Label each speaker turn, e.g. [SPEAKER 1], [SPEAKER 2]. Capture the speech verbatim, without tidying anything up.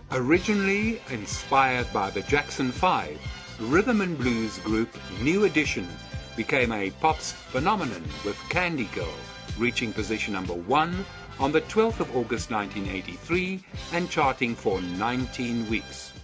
[SPEAKER 1] Originally inspired by the Jackson Five, rhythm and blues group New Edition became a pops phenomenon with Candy Girl reaching position number one on the twelfth of August nineteen eighty-three and charting for nineteen weeks.